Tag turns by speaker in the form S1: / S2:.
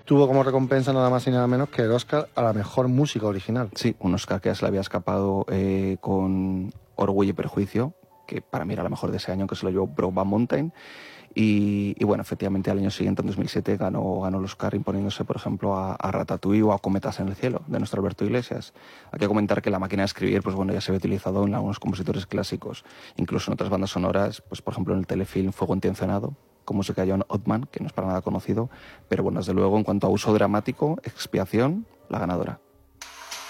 S1: Tuvo como recompensa nada más y nada menos que el Oscar a la mejor música original.
S2: Sí, un Oscar que ya se le había escapado con Orgullo y Prejuicio, que para mí era la mejor de ese año, que se lo llevó Brokeback Mountain. Y bueno, efectivamente al año siguiente, en 2007, ganó el Oscar imponiéndose, por ejemplo, a Ratatouille o a Cometas en el cielo, de nuestro Alberto Iglesias. Hay que comentar que la máquina de escribir, pues bueno, ya se había utilizado en algunos compositores clásicos, incluso en otras bandas sonoras, pues por ejemplo en el telefilm Fuego Intencionado, con música de John Ottman, que no es para nada conocido, pero bueno, desde luego, en cuanto a uso dramático, Expiación, la ganadora.